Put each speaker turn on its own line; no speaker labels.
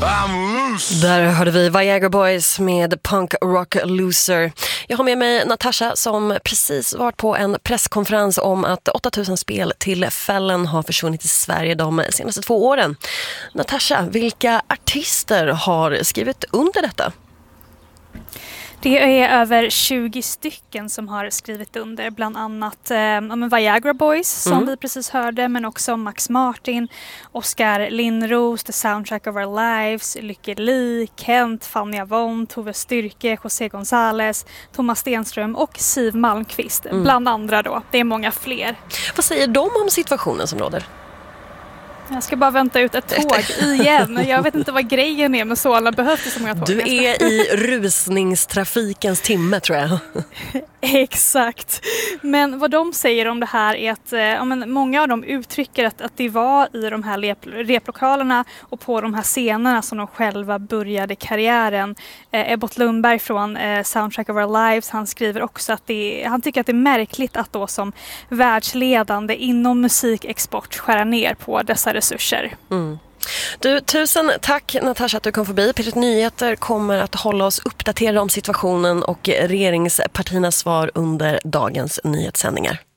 Där hörde vi Viagra Boys med Punk Rock Loser. Jag har med mig Natasha som precis varit på en presskonferens om att 8000 speltillfällen har försvunnit i Sverige de senaste 2 åren. Natasha, vilka artister har skrivit under detta?
Det är över 20 stycken som har skrivit under, bland annat Viagra Boys som vi precis hörde, men också Max Martin, Oskar Lindros, The Soundtrack of Our Lives, Lykke Li, Kent, Fanny Avon, Tove Styrke, José González, Thomas Stenström och Siv Malmqvist, bland andra då. Det är många fler.
Vad säger de om situationen som råder?
Jag ska bara vänta ut ett tåg igen. Jag vet inte vad grejen är med Solna. Behövs det så många tåg?
Du är i rusningstrafikens timme, tror jag.
Exakt. Men vad de säger om det här är att många av dem uttrycker att det var i de här replokalerna och på de här scenerna som de själva började karriären. Ebbot Lundberg från Soundtrack of Our Lives, han skriver också att han tycker att det är märkligt att då som världsledande inom musikexport skära ner på dessa resurser.
Du, tusen tack Natasha att du kom förbi. P1 Nyheter kommer att hålla oss uppdaterade om situationen och regeringspartiernas svar under dagens nyhetssändningar.